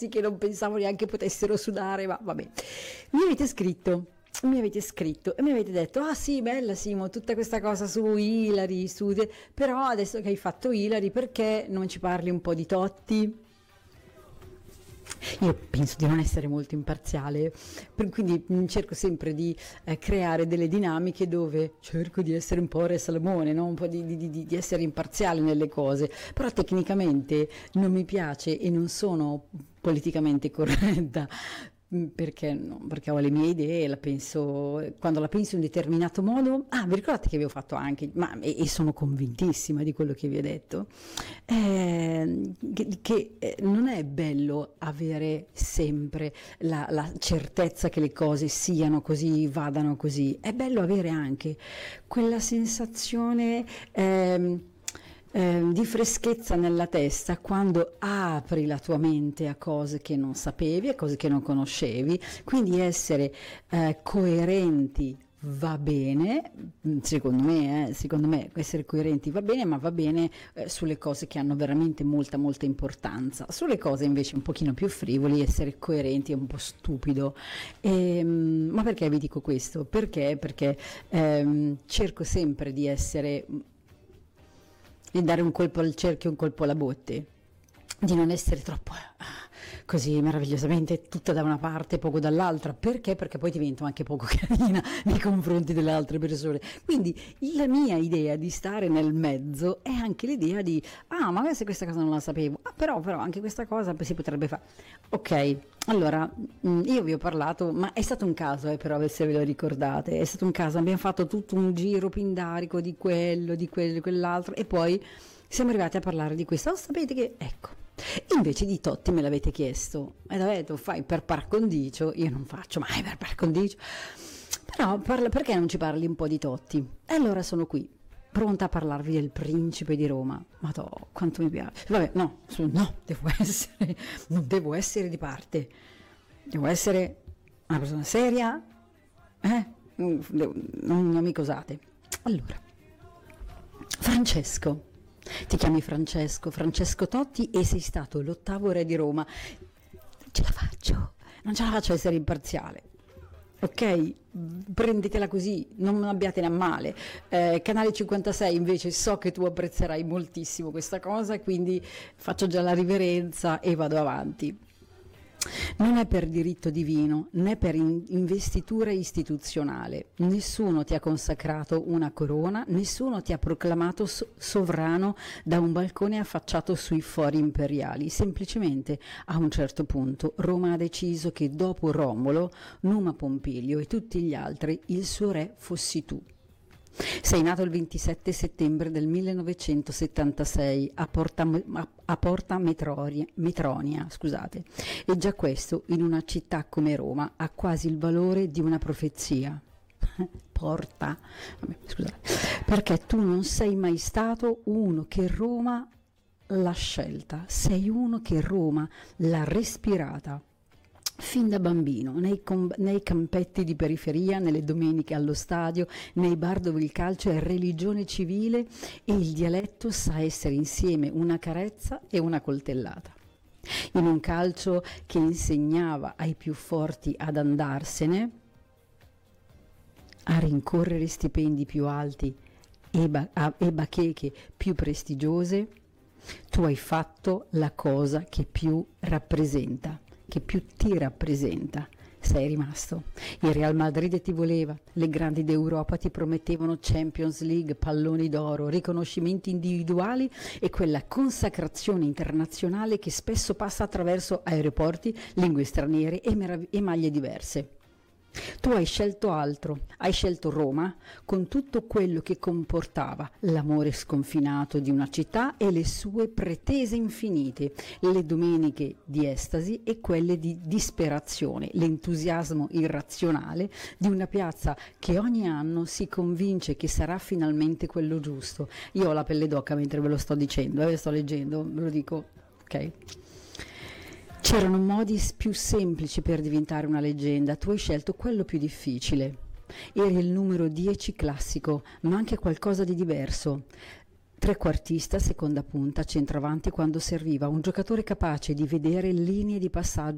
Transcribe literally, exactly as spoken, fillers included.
posti che non pensavo neanche potessero sudare, ma vabbè. Mi avete scritto, mi avete scritto e mi avete detto: ah sì, bella Simo, tutta questa cosa su Ilari, su de- però adesso che hai fatto Ilari, perché non ci parli un po' di Totti? Io penso di non essere molto imparziale, per- quindi mm, cerco sempre di eh, creare delle dinamiche dove cerco di essere un po' Re Salomone, no? Un po' di, di- di- di essere imparziale nelle cose, però tecnicamente non mi piace e non sono politicamente corretta. Mm, Perché, no, perché ho le mie idee, la penso, quando la penso in un determinato modo. Ah, vi ricordate che avevo fatto anche, ma, e, e sono convintissima di quello che vi ho detto, eh, che, che, eh, non è bello avere sempre la, la certezza che le cose siano così, vadano così, è bello avere anche quella sensazione ehm, ehm, di freschezza nella testa quando apri la tua mente a cose che non sapevi, a cose che non conoscevi, quindi essere eh, coerenti va bene, mm, secondo me, eh, secondo me essere coerenti va bene, ma va bene eh, sulle cose che hanno veramente molta molta importanza. Sulle cose invece un pochino più frivoli essere coerenti è un po' stupido. Ehm, ma perché vi dico questo? Perché? Perché ehm, cerco sempre di essere, di dare un colpo al cerchio e un colpo alla botte, di non essere troppo ah, così meravigliosamente tutta da una parte e poco dall'altra. Perché? Perché poi divento anche poco carina nei confronti delle altre persone. Quindi la mia idea di stare nel mezzo è anche l'idea di, ah, magari se questa cosa non la sapevo, ah, però, però anche questa cosa si potrebbe fare. Ok, allora, mh, io vi ho parlato, ma è stato un caso, eh, però, se ve lo ricordate, è stato un caso, abbiamo fatto tutto un giro pindarico di quello, di quello, di quell'altro, e poi siamo arrivati a parlare di questo. Oh, sapete che, ecco, invece di Totti me l'avete chiesto, e avete detto fai per par condicio, io non faccio mai per par condicio, però parla, perché non ci parli un po' di Totti? E allora sono qui, pronta a parlarvi del principe di Roma. Madò, quanto mi piace. Vabbè, no, su- no, devo essere, non devo essere di parte, devo essere una persona seria, eh? Mm, devo- Non, non mi cosate. Allora, Francesco, ti chiami Francesco, Francesco Totti e sei stato l'ottavo re di Roma. Ce la faccio, non ce la faccio a essere imparziale. Ok, prendetela così, non abbiatene a male. Eh, Canale cinquantasei invece so che tu apprezzerai moltissimo questa cosa, quindi faccio già la riverenza e vado avanti. Non è per diritto divino né per in- investitura istituzionale. Nessuno ti ha consacrato una corona, nessuno ti ha proclamato so- sovrano da un balcone affacciato sui fori imperiali. Semplicemente, a un certo punto, Roma ha deciso che dopo Romolo, Numa Pompilio e tutti gli altri, il suo re fossi tu. Sei nato il ventisette settembre del millenovecentosettantasei a Porta, a, a Porta Metroria- Metronia, scusate, e già questo in una città come Roma ha quasi il valore di una profezia. Porta, vabbè, scusate, perché tu non sei mai stato uno che Roma l'ha scelta, sei uno che Roma l'ha respirata. Fin da bambino, nei, com- nei campetti di periferia, nelle domeniche allo stadio, nei bar dove il calcio è religione civile e il dialetto sa essere insieme una carezza e una coltellata. In un calcio che insegnava ai più forti ad andarsene, a rincorrere stipendi più alti e, ba- a- e bacheche più prestigiose, tu hai fatto la cosa che più rappresenta, che più ti rappresenta. Sei rimasto. Il Real Madrid ti voleva, le grandi d'Europa ti promettevano Champions League, palloni d'oro, riconoscimenti individuali e quella consacrazione internazionale che spesso passa attraverso aeroporti, lingue straniere e, merav- e maglie diverse. Tu hai scelto altro, hai scelto Roma con tutto quello che comportava l'amore sconfinato di una città e le sue pretese infinite, le domeniche di estasi e quelle di disperazione, l'entusiasmo irrazionale di una piazza che ogni anno si convince che sarà finalmente quello giusto. Io ho la pelle d'oca mentre ve lo sto dicendo, eh, sto leggendo, ve lo dico, ok? C'erano modi s- più semplici per diventare una leggenda, tu hai scelto quello più difficile. Eri il numero dieci classico, ma anche qualcosa di diverso. trequartista, seconda punta, centravanti quando serviva, un giocatore capace di vedere linee di passaggio